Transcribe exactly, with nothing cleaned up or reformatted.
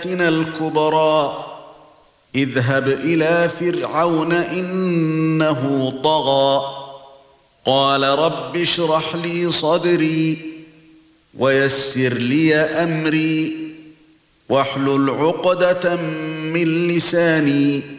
آياتنا الكبرى اذهب إلى فرعون إنه طغى قال رب اشرح لي صدري ويسر لي أمري واحلل عقدة من لساني